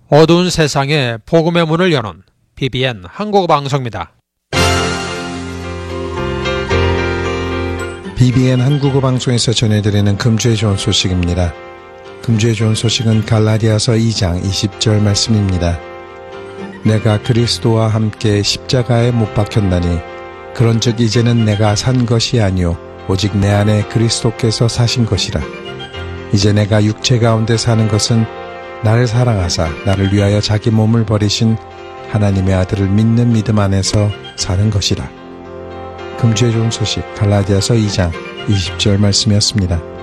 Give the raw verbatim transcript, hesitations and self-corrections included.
어두운 세상에 복음의 문을 여는 비비엔 한국어 방송입니다. 비비엔 한국어 방송에서 전해드리는 금주의 좋은 소식입니다. 금주의 좋은 소식은 갈라디아서 이 장 이십 절 말씀입니다. 내가 그리스도와 함께 십자가에 못 박혔나니 그런즉 이제는 내가 산 것이 아니요 오직 내 안에 그리스도께서 사신 것이라. 이제 내가 육체 가운데 사는 것은 나를 사랑하사 나를 위하여 자기 몸을 버리신 하나님의 아들을 믿는 믿음 안에서 사는 것이라. 금주의 좋은 소식 갈라디아서 이 장 이십 절 말씀이었습니다.